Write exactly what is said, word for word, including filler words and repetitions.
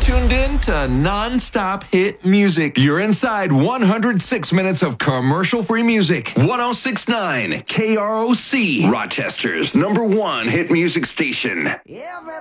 tuned in to non-stop hit music. You're inside one hundred six minutes of commercial-free music. one oh six point nine K R O C, Rochester's number one hit music station.